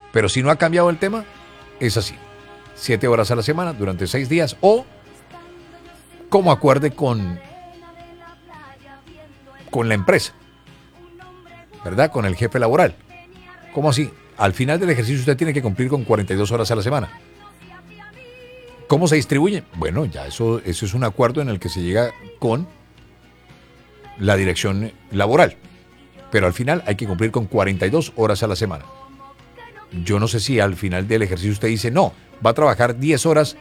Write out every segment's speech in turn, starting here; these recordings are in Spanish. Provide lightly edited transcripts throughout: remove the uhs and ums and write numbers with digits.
Pero si no ha cambiado el tema, es así. 7 horas a la semana durante 6 días o como acuerde con la empresa, ¿verdad? Con el jefe laboral. ¿Cómo así? Al final del ejercicio usted tiene que cumplir con 42 horas a la semana. ¿Cómo se distribuye? Bueno, ya eso es un acuerdo en el que se llega con la dirección laboral. Pero al final hay que cumplir con 42 horas a la semana. Yo no sé si al final del ejercicio usted dice, no, va a trabajar 10 horas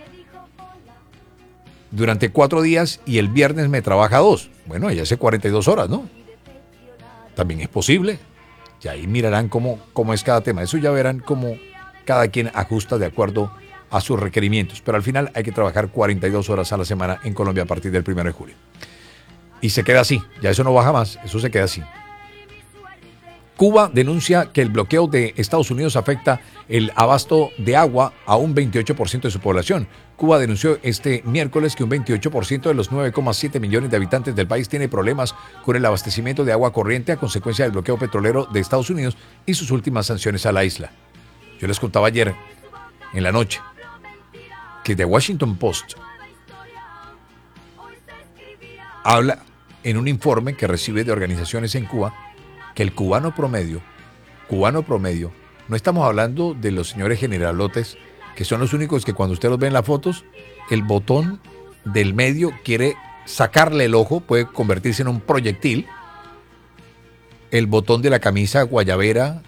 durante 4 días y el viernes me trabaja 2. Bueno, ya hace 42 horas, ¿no? También es posible. Y ahí mirarán cómo es cada tema. Eso ya verán cómo cada quien ajusta de acuerdo a sus requerimientos. Pero al final hay que trabajar 42 horas a la semana en Colombia a partir del 1 de julio. Y se queda así. Ya eso no baja más. Eso se queda así. Cuba denuncia que el bloqueo de Estados Unidos afecta el abasto de agua a un 28% de su población. Cuba denunció este miércoles que un 28% de los 9,7 millones de habitantes del país tiene problemas con el abastecimiento de agua corriente a consecuencia del bloqueo petrolero de Estados Unidos y sus últimas sanciones a la isla. Yo les contaba ayer en la noche que The Washington Post habla en un informe que recibe de organizaciones en Cuba que el cubano promedio, no estamos hablando de los señores generalotes, que son los únicos que cuando usted los ve en las fotos, el botón del medio quiere sacarle el ojo, puede convertirse en un proyectil, el botón de la camisa guayabera,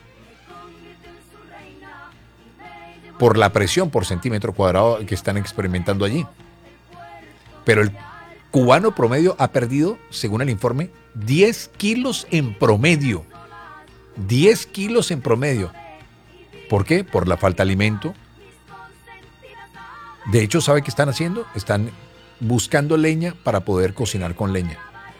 por la presión por centímetro cuadrado que están experimentando allí. Pero el cubano promedio ha perdido, según el informe, 10 kilos en promedio. 10 kilos en promedio. ¿Por qué? Por la falta de alimento. De hecho, ¿sabe qué están haciendo? Están buscando leña para poder cocinar con leña.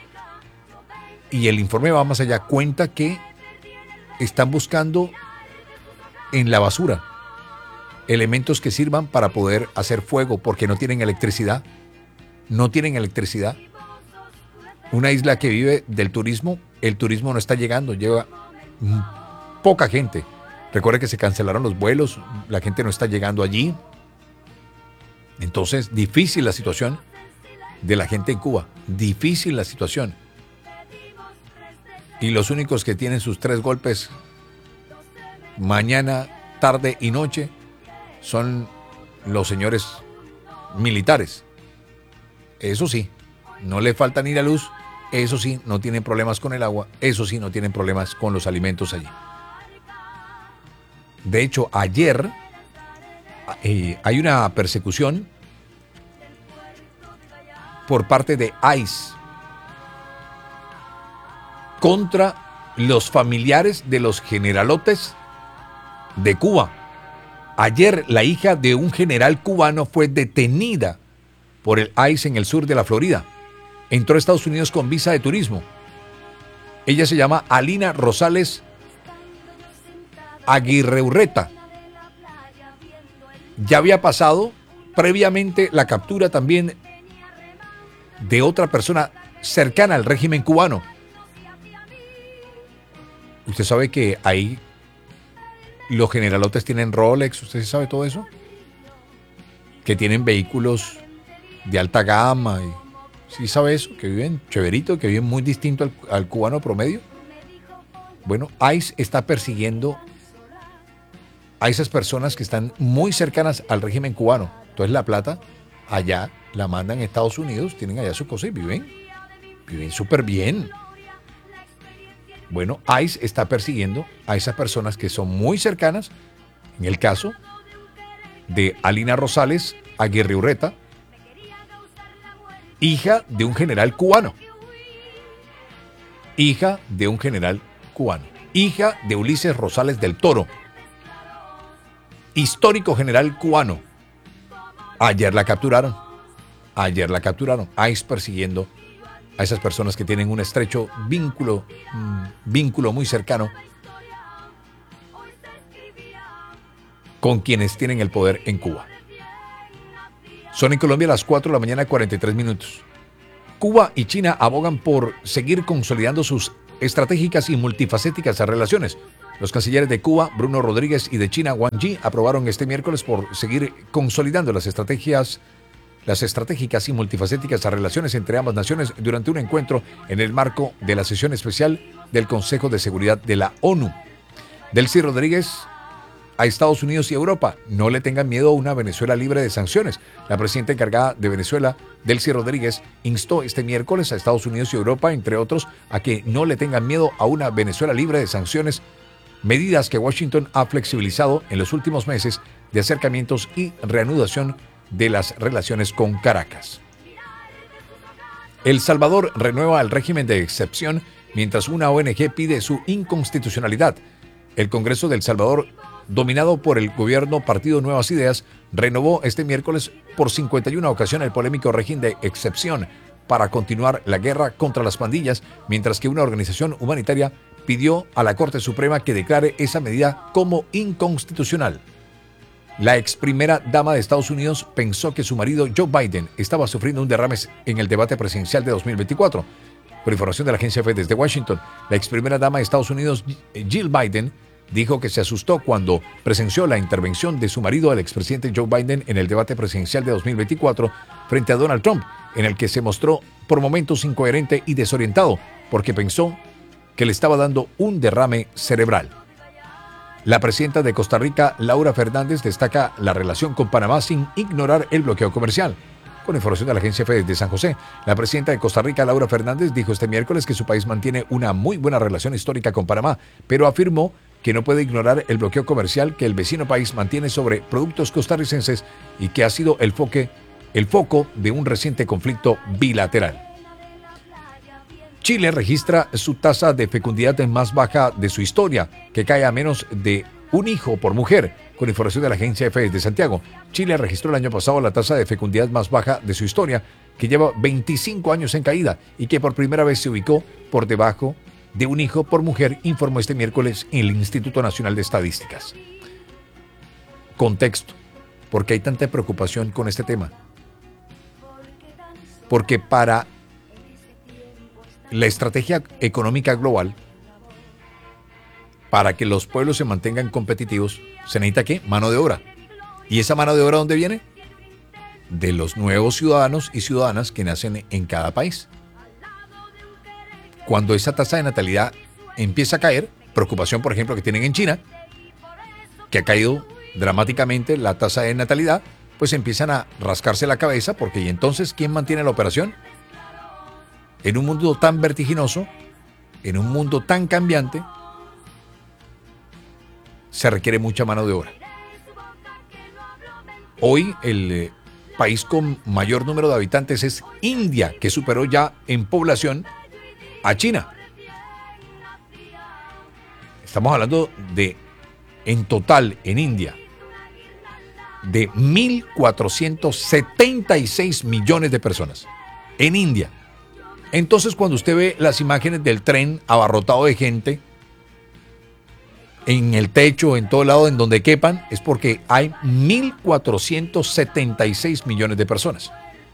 Y el informe va más allá. Cuenta que están buscando en la basura elementos que sirvan para poder hacer fuego porque no tienen electricidad. No tienen electricidad. Una isla que vive del turismo, el turismo no está llegando, llega poca gente. Recuerde que se cancelaron los vuelos, la gente no está llegando allí. Entonces, difícil la situación de la gente en Cuba, difícil la situación. Y los únicos que tienen sus 3 golpes mañana, tarde y noche son los señores militares. Eso sí, no le falta ni la luz, eso sí, no tienen problemas con el agua, eso sí, no tienen problemas con los alimentos allí. De hecho, ayer hay una persecución por parte de ICE contra los familiares de los generalotes de Cuba. Ayer la hija de un general cubano fue detenida por el ICE en el sur de la Florida. Entró a Estados Unidos con visa de turismo. Ella se llama Alina Rosales Aguirreurreta. Ya había pasado previamente la captura también de otra persona cercana al régimen cubano. Usted sabe que ahí los generalotes tienen Rolex, ¿usted sabe todo eso? Que tienen vehículos de alta gama. ¿Sí sabe eso? Que viven chéverito, que viven muy distinto al cubano promedio. Bueno, ICE está persiguiendo a esas personas que están muy cercanas al régimen cubano. Entonces la plata allá la mandan a Estados Unidos, tienen allá su cosa y viven súper bien. Bueno, ICE está persiguiendo a esas personas que son muy cercanas, en el caso de Alina Rosales Aguirreurreta, hija de un general cubano. Hija de un general cubano. Hija de Ulises Rosales del Toro, histórico general cubano. Ayer la capturaron. ICE persiguiendo a esas personas que tienen un estrecho vínculo muy cercano con quienes tienen el poder en Cuba. Son en Colombia las 4 de la mañana, 43 minutos. Cuba y China abogan por seguir consolidando sus estratégicas y multifacéticas relaciones. Los cancilleres de Cuba, Bruno Rodríguez, y de China, Wang Yi, aprobaron este miércoles por seguir consolidando las estratégicas y multifacéticas relaciones entre ambas naciones durante un encuentro en el marco de la sesión especial del Consejo de Seguridad de la ONU. Delcy Rodríguez a Estados Unidos y Europa: no le tengan miedo a una Venezuela libre de sanciones. La presidenta encargada de Venezuela, Delcy Rodríguez, instó este miércoles a Estados Unidos y Europa, entre otros, a que no le tengan miedo a una Venezuela libre de sanciones, medidas que Washington ha flexibilizado en los últimos meses de acercamientos y reanudación de las relaciones con Caracas. El Salvador renueva el régimen de excepción mientras una ONG pide su inconstitucionalidad. El Congreso de El Salvador, dominado por el gobierno Partido Nuevas Ideas, renovó este miércoles por 51 ocasiones el polémico régimen de excepción para continuar la guerra contra las pandillas, mientras que una organización humanitaria pidió a la Corte Suprema que declare esa medida como inconstitucional. La ex primera dama de Estados Unidos pensó que su marido Joe Biden estaba sufriendo un derrame en el debate presidencial de 2024. Por información de la agencia EFE desde Washington, la ex primera dama de Estados Unidos, Jill Biden, dijo que se asustó cuando presenció la intervención de su marido, el expresidente Joe Biden, en el debate presidencial de 2024 frente a Donald Trump, en el que se mostró por momentos incoherente y desorientado porque pensó que le estaba dando un derrame cerebral. La presidenta de Costa Rica, Laura Fernández, destaca la relación con Panamá sin ignorar el bloqueo comercial. Con información de la agencia EFE de San José, la presidenta de Costa Rica, Laura Fernández, dijo este miércoles que su país mantiene una muy buena relación histórica con Panamá, pero afirmó que no puede ignorar el bloqueo comercial que el vecino país mantiene sobre productos costarricenses y que ha sido el foco de un reciente conflicto bilateral. Chile registra su tasa de fecundidad más baja de su historia, que cae a menos de un hijo por mujer. Con información de la agencia EFE de Santiago, Chile registró el año pasado la tasa de fecundidad más baja de su historia, que lleva 25 años en caída y que por primera vez se ubicó por debajo de un hijo por mujer, informó este miércoles el Instituto Nacional de Estadísticas. Contexto: ¿por qué hay tanta preocupación con este tema? Porque para la estrategia económica global, para que los pueblos se mantengan competitivos, se necesita ¿qué? Mano de obra. ¿Y esa mano de obra dónde viene? De los nuevos ciudadanos y ciudadanas que nacen en cada país. Cuando esa tasa de natalidad empieza a caer, preocupación por ejemplo que tienen en China, que ha caído dramáticamente la tasa de natalidad, pues empiezan a rascarse la cabeza porque ¿y entonces quién mantiene la operación? En un mundo tan vertiginoso, en un mundo tan cambiante, se requiere mucha mano de obra. Hoy el país con mayor número de habitantes es India, que superó ya en población a China. Estamos hablando de, en total, en India, de 1.476 millones de personas. En India. Entonces, cuando usted ve las imágenes del tren abarrotado de gente, en el techo, en todo lado, en donde quepan, es porque hay 1.476 millones de personas.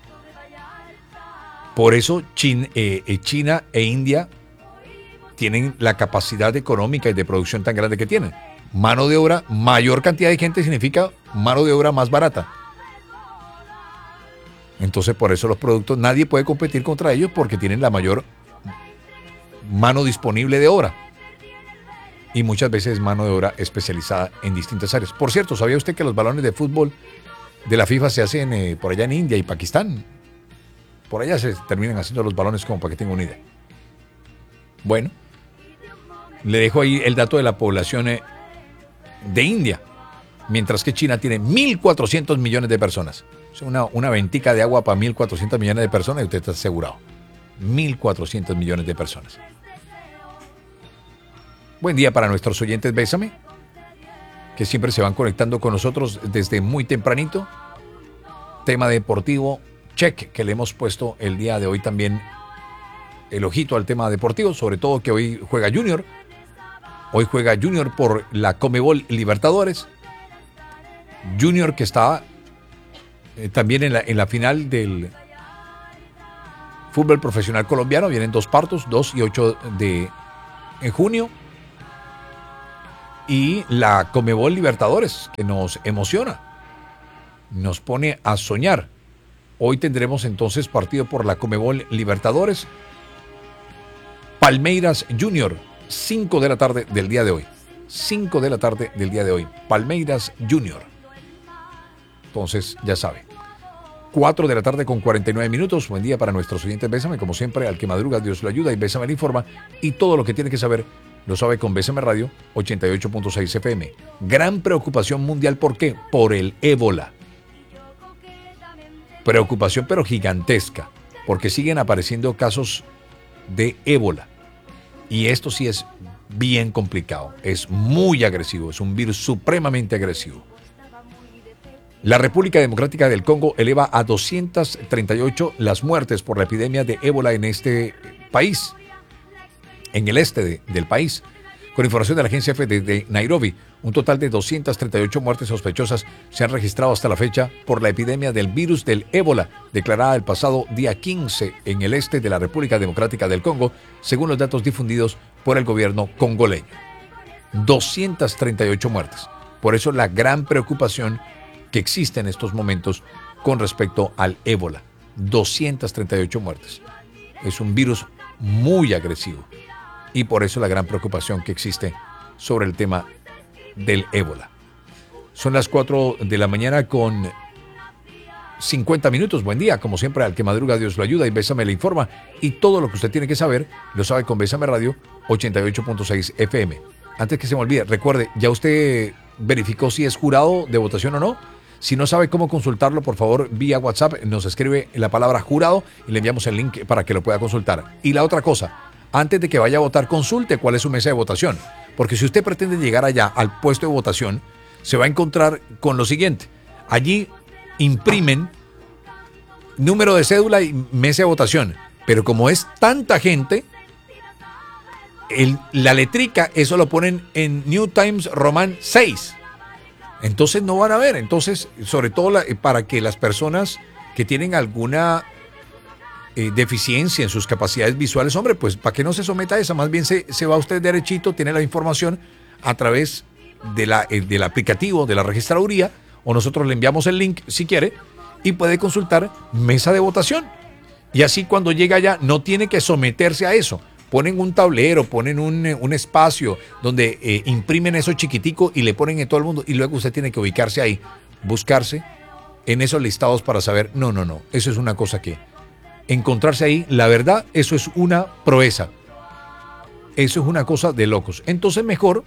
Por eso China e India tienen la capacidad económica y de producción tan grande que tienen. Mano de obra, mayor cantidad de gente significa mano de obra más barata. Entonces, por eso los productos, nadie puede competir contra ellos porque tienen la mayor mano disponible de obra. Y muchas veces mano de obra especializada en distintas áreas. Por cierto, ¿sabía usted que los balones de fútbol de la FIFA se hacen por allá en India y Pakistán? Por allá se terminan haciendo los balones, como para que tenga una idea. Bueno, le dejo ahí el dato de la población de India. Mientras que China tiene 1.400 millones de personas. Es una ventica de agua para 1.400 millones de personas y usted está asegurado. 1.400 millones de personas. Buen día para nuestros oyentes Bésame, que siempre se van conectando con nosotros desde muy tempranito. Tema deportivo, check, que le hemos puesto el día de hoy también el ojito al tema deportivo, sobre todo que hoy juega Junior. Hoy juega Junior por la Conmebol Libertadores. Junior que está también en la final del fútbol profesional colombiano. Vienen dos partos, 2 y 8 de junio. y la Conmebol Libertadores, que nos emociona, nos pone a soñar. Hoy tendremos entonces partido por la Conmebol Libertadores. Palmeiras Junior, 5 de la tarde del día de hoy. 5 de la tarde del día de hoy. Palmeiras Junior. Entonces, ya sabe. 4 de la tarde con 49 minutos. Buen día para nuestros oyentes. Bésame, como siempre, al que madruga, Dios lo ayuda y Bésame le informa. Y todo lo que tiene que saber lo sabe con Bésame Radio 88.6 FM. Gran preocupación mundial. ¿Por qué? Por el ébola. Preocupación pero gigantesca, porque siguen apareciendo casos de ébola. Y esto sí es bien complicado, es muy agresivo, es un virus supremamente agresivo. La República Democrática del Congo eleva a 238 las muertes por la epidemia de ébola en este país, en el este del país. Con información de la agencia EFE de Nairobi, un total de 238 muertes sospechosas se han registrado hasta la fecha por la epidemia del virus del ébola, declarada el pasado día 15 en el este de la República Democrática del Congo, según los datos difundidos por el gobierno congoleño. 238 muertes. Por eso la gran preocupación que existe en estos momentos con respecto al ébola. 238 muertes. Es un virus muy agresivo. Y por eso la gran preocupación que existe sobre el tema del ébola. Son las 4 de la mañana con 50 minutos. Buen día, como siempre, al que madruga, Dios lo ayuda y Bésame le informa. Y todo lo que usted tiene que saber, lo sabe con Bésame Radio 88.6 FM. Antes que se me olvide, recuerde, ¿ya usted verificó si es jurado de votación o no? Si no sabe cómo consultarlo, por favor, vía WhatsApp, nos escribe la palabra jurado y le enviamos el link para que lo pueda consultar. Y la otra cosa, antes de que vaya a votar, consulte cuál es su mesa de votación. Porque si usted pretende llegar allá al puesto de votación, se va a encontrar con lo siguiente. Allí imprimen número de cédula y mesa de votación. Pero como es tanta gente, la letrica, eso lo ponen en New Times Roman 6. Entonces no van a ver. Entonces, sobre todo para que las personas que tienen alguna deficiencia en sus capacidades visuales, hombre, pues para que no se someta a esa, más bien se va usted derechito, tiene la información a través del aplicativo de la registraduría, o nosotros le enviamos el link si quiere, y puede consultar mesa de votación. Y así cuando llega allá no tiene que someterse a eso. Ponen un tablero, ponen un espacio donde imprimen eso chiquitico y le ponen en todo el mundo, y luego usted tiene que ubicarse ahí, buscarse en esos listados para saber, no, eso es una cosa que encontrarse ahí, la verdad, eso es una proeza. Eso es una cosa de locos. Entonces mejor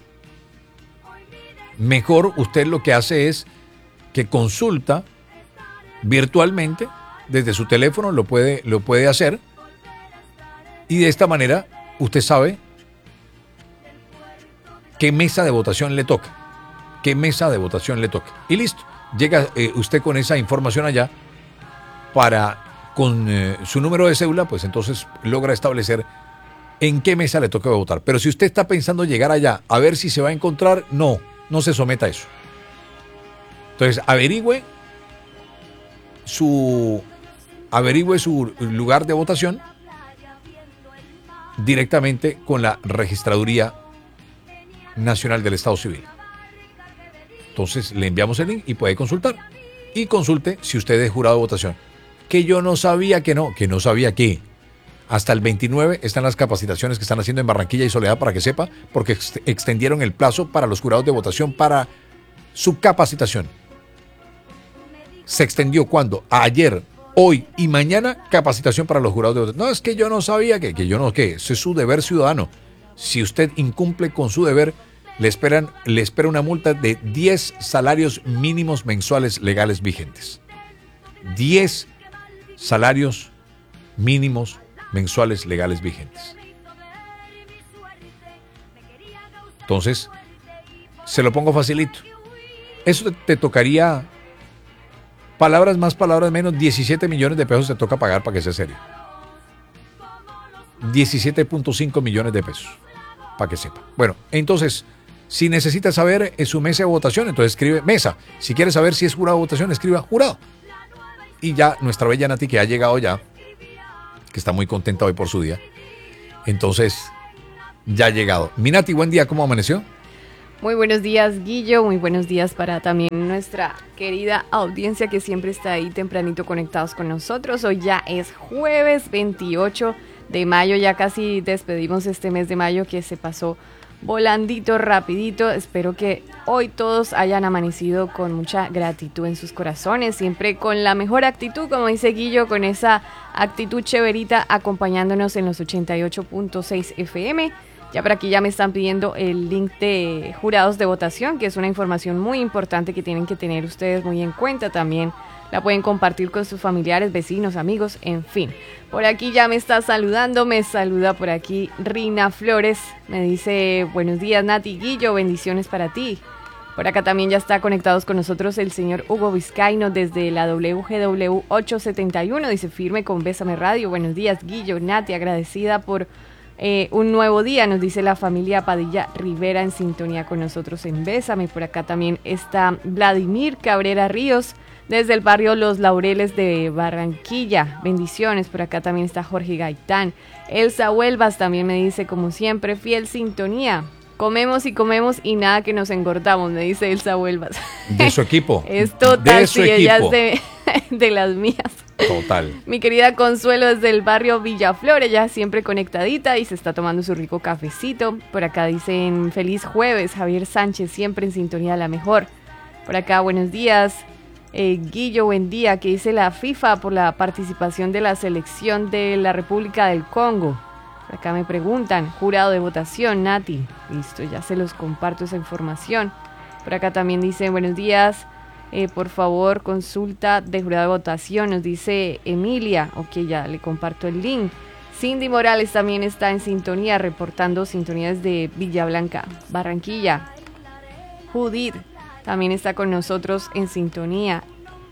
usted lo que hace es que consulta virtualmente desde su teléfono, lo puede hacer, y de esta manera usted sabe qué mesa de votación le toca. Qué mesa de votación le toca. Y listo. Llega usted con esa información allá con su número de cédula, pues entonces logra establecer en qué mesa le toca votar. Pero si usted está pensando llegar allá a ver si se va a encontrar, no se someta a eso. Entonces averigüe su lugar de votación directamente con la Registraduría Nacional del Estado Civil. Entonces le enviamos el link y puede consultar. Y consulte si usted es jurado de votación. Que yo no sabía que no sabía que. Hasta el 29 están las capacitaciones que están haciendo en Barranquilla y Soledad, para que sepa, porque extendieron el plazo para los jurados de votación para su capacitación. Se extendió ¿cuándo? Ayer, hoy y mañana, capacitación para los jurados de votación. No, es que yo no sabía que ese es su deber ciudadano. Si usted incumple con su deber, le espera una multa de 10 salarios mínimos mensuales legales vigentes. 10 salarios mínimos mensuales legales vigentes. Entonces, se lo pongo facilito. Eso te tocaría, palabras más, palabras menos, 17 millones de pesos te toca pagar para que sea serio. 17.5 millones de pesos, para que sepa. Bueno, entonces, si necesita saber su mesa de votación, entonces escribe mesa. Si quiere saber si es jurado de votación, escriba jurado. Y ya nuestra bella Nati, que ha llegado ya, que está muy contenta hoy por su día, entonces ya ha llegado. Mi Nati, buen día, ¿cómo amaneció? Muy buenos días, Guillo. Muy buenos días para también nuestra querida audiencia que siempre está ahí tempranito conectados con nosotros. Hoy ya es jueves 28 de mayo. Ya casi despedimos este mes de mayo que se pasó volandito, rapidito. Espero que hoy todos hayan amanecido con mucha gratitud en sus corazones. Siempre con la mejor actitud, como dice Guillo, con esa actitud chéverita acompañándonos en los 88.6 FM. Ya por aquí ya me están pidiendo el link de jurados de votación, que es una información muy importante que tienen que tener ustedes muy en cuenta. También la pueden compartir con sus familiares, vecinos, amigos, en fin. Por aquí ya me está saludando, me saluda por aquí Rina Flores. Me dice, buenos días Nati, Guillo, bendiciones para ti. Por acá también ya está conectados con nosotros el señor Hugo Vizcaíno desde la WGW 871. Dice, firme con Bésame Radio. Buenos días, Guillo, Nati, agradecida por un nuevo día, nos dice la familia Padilla Rivera en sintonía con nosotros en Bésame. Por acá también está Vladimir Cabrera Ríos desde el barrio Los Laureles de Barranquilla. Bendiciones. Por acá también está Jorge Gaitán. Elsa Huelvas también me dice, como siempre, fiel sintonía. Comemos y nada que nos engordamos, me dice Elsa Huelvas. De su equipo. Es total, de su sí, equipo. ella es de las mías. Total. Mi querida Consuelo desde el barrio Villaflor, ella siempre conectadita y se está tomando su rico cafecito. Por acá dicen feliz jueves, Javier Sánchez, siempre en sintonía la mejor. Por acá, buenos días, Guillo, buen día, que dice la FIFA por la participación de la selección de la República del Congo. Por acá me preguntan, jurado de votación, Nati. Listo, ya se los comparto esa información. Por acá también dicen buenos días. Por favor, consulta de jurado de votación, nos dice Emilia. Ok, ya le comparto el link. Cindy Morales también está en sintonía, reportando sintonías de Villa Blanca, Barranquilla. Judith también está con nosotros en sintonía.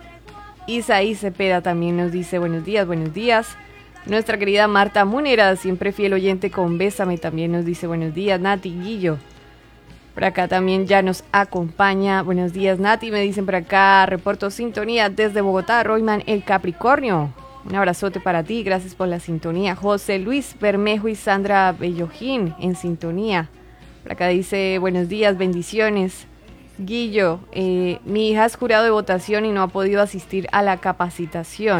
Isaí Cepeda también nos dice buenos días, buenos días. Nuestra querida Marta Múnera, siempre fiel oyente con Bésame, también nos dice buenos días, Nati, Guillo. Por acá también ya nos acompaña. Buenos días, Nati. Me dicen por acá, reporto sintonía desde Bogotá, Royman El Capricornio. Un abrazote para ti, gracias por la sintonía. José Luis Bermejo y Sandra Bellojín en sintonía. Por acá dice, buenos días, bendiciones. Guillo, mi hija es jurado de votación y no ha podido asistir a la capacitación.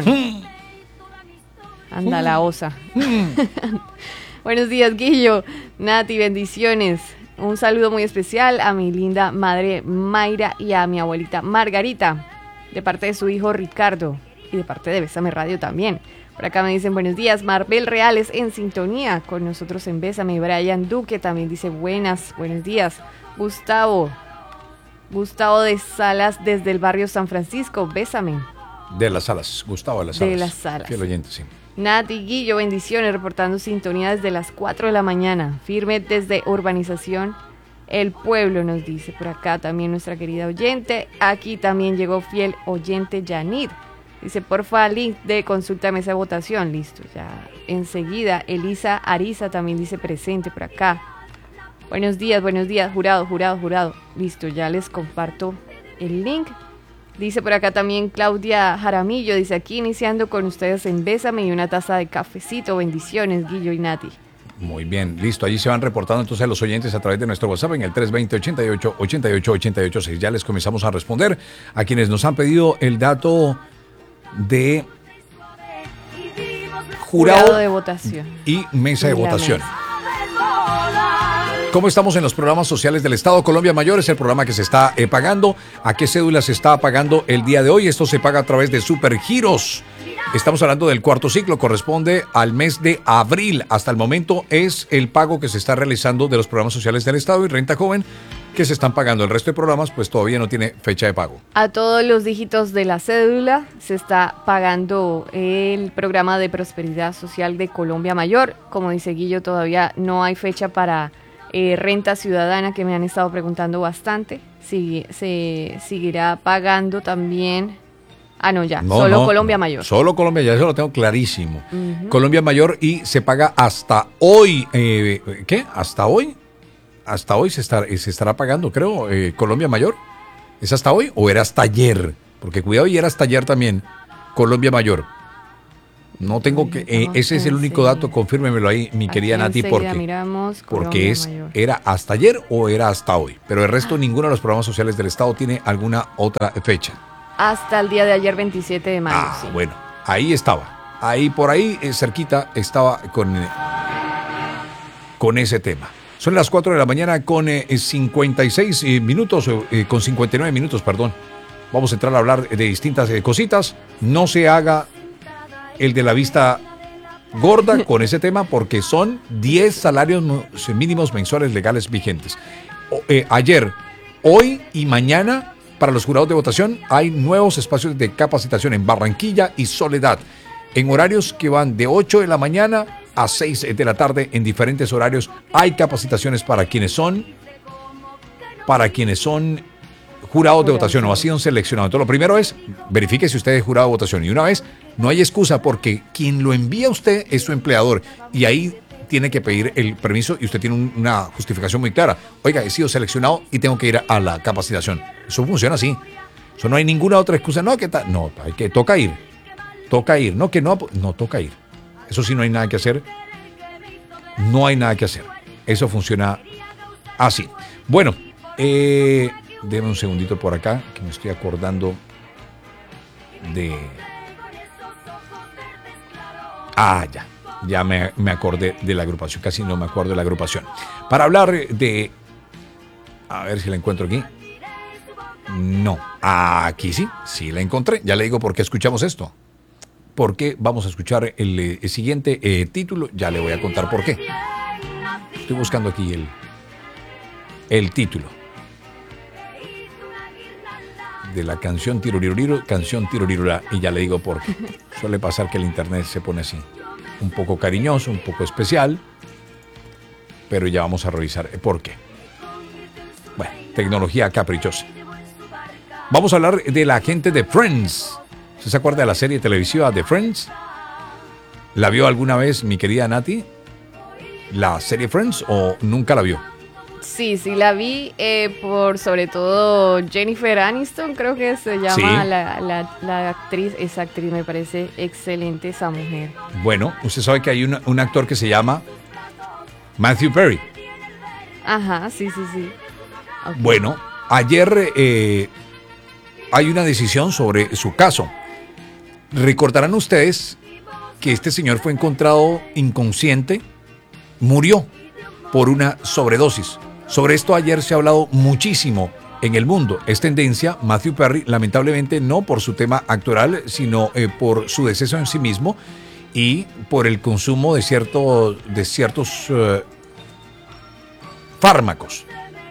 Anda la osa. Buenos días, Guillo. Nati, bendiciones. Un saludo muy especial a mi linda madre Mayra y a mi abuelita Margarita, de parte de su hijo Ricardo y de parte de Bésame Radio también. Por acá me dicen buenos días, Marbel Reales en sintonía con nosotros en Bésame. Brian Duque también dice buenos días. Gustavo de Salas desde el barrio San Francisco, Bésame. De las Salas, Gustavo de las Salas. De las Salas. Fiel oyente, sí. Nati, Guillo, bendiciones, reportando sintonía desde las 4 de la mañana. Firme desde Urbanización El Pueblo, nos dice por acá también nuestra querida oyente. Aquí también llegó fiel oyente Yanid. Dice, porfa, link de consulta mesa de votación. Listo, ya enseguida. Elisa Ariza también dice presente por acá. Buenos días, jurado. Listo, ya les comparto el link. Dice por acá también Claudia Jaramillo, dice aquí iniciando con ustedes en Bésame y una taza de cafecito. Bendiciones, Guillo y Nati. Muy bien, listo. Allí se van reportando entonces los oyentes a través de nuestro WhatsApp en el 320-88-88-886. Ya les comenzamos a responder a quienes nos han pedido el dato de jurado de votación y mesa de votación. Mesa. ¿Cómo estamos en los programas sociales del Estado? Colombia Mayor es el programa que se está pagando. ¿A qué cédula se está pagando el día de hoy? Esto se paga a través de Supergiros. Estamos hablando del cuarto ciclo, corresponde al mes de abril. Hasta el momento es el pago que se está realizando de los programas sociales del Estado y Renta Joven que se están pagando. El resto de programas pues todavía no tiene fecha de pago. A todos los dígitos de la cédula se está pagando el programa de prosperidad social de Colombia Mayor. Como dice Guillo, todavía no hay fecha para renta ciudadana, que me han estado preguntando bastante. Se seguirá pagando también. No, Colombia Mayor. Solo Colombia, ya eso lo tengo clarísimo. Colombia Mayor y se paga hasta hoy. ¿Qué? ¿Hasta hoy? Hasta hoy se estará pagando, creo, Colombia Mayor. ¿Es hasta hoy o era hasta ayer? Porque cuidado, y era hasta ayer también, Colombia Mayor. No tengo que... ese es el único dato, confírmemelo ahí, mi querida Nati, porque era hasta ayer o era hasta hoy. Pero el resto, ninguno de los programas sociales del Estado tiene alguna otra fecha. Hasta el día de ayer, 27 de mayo. Sí. Bueno, ahí estaba. Ahí, por ahí, cerquita, estaba con ese tema. Son las 4 de la mañana con 56 minutos, con 59 minutos, perdón. Vamos a entrar a hablar de distintas cositas. No se haga el de la vista gorda con ese tema porque son 10 salarios mínimos mensuales legales vigentes. Ayer, hoy y mañana, para los jurados de votación, hay nuevos espacios de capacitación en Barranquilla y Soledad, en horarios que van de 8 de la mañana a 6 de la tarde, en diferentes horarios. Hay capacitaciones para quienes son jurados de votación o han sido seleccionados. Entonces, lo primero es, verifique si usted es jurado de votación. Y una vez, no hay excusa porque quien lo envía a usted es su empleador. Y ahí tiene que pedir el permiso y usted tiene una justificación muy clara. Oiga, he sido seleccionado y tengo que ir a la capacitación. Eso funciona así. Eso no hay ninguna otra excusa. No, ¿qué tal? No, toca ir. Toca ir. No, toca ir. Eso sí, no hay nada que hacer. No hay nada que hacer. Eso funciona así. Bueno, déme un segundito por acá, que me estoy acordando de... Ya me acordé de la agrupación, casi no me acuerdo de la agrupación. Para hablar de... A ver si la encuentro aquí. No, aquí sí la encontré. Ya le digo por qué escuchamos esto. Porque vamos a escuchar el siguiente título. Ya le voy a contar por qué. Estoy buscando aquí el título de la canción Tirurirura, y ya le digo por qué. Suele pasar que el internet se pone así, un poco cariñoso, un poco especial, pero ya vamos a revisar por qué. Bueno, tecnología caprichosa. Vamos a hablar de la gente de Friends. ¿Usted se acuerda de la serie televisiva de Friends? ¿La vio alguna vez, mi querida Nati? ¿La serie Friends o nunca la vio? Sí, la vi por sobre todo Jennifer Aniston, creo que se llama, sí. la actriz. Esa actriz me parece excelente, esa mujer. Bueno, usted sabe que hay un actor que se llama Matthew Perry. Ajá, sí. Okay. Bueno, ayer hay una decisión sobre su caso. Recordarán ustedes que este señor fue encontrado inconsciente, murió por una sobredosis. Sobre esto ayer se ha hablado muchísimo en el mundo. Es tendencia, Matthew Perry, lamentablemente no por su tema actoral, sino por su deceso en sí mismo y por el consumo de ciertos fármacos.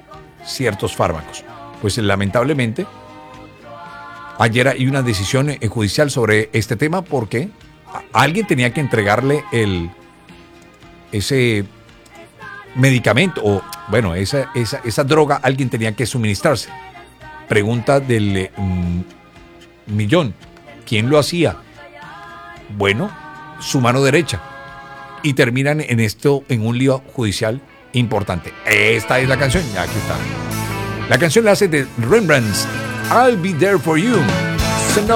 Pues lamentablemente, ayer hay una decisión judicial sobre este tema porque alguien tenía que entregarle ese medicamento, o bueno, esa droga alguien tenía que suministrarse. Pregunta del millón: ¿quién lo hacía? Bueno, su mano derecha. Y terminan en un lío judicial importante. Esta es la canción, aquí está. La canción la hace de Rembrandts, I'll Be There For You.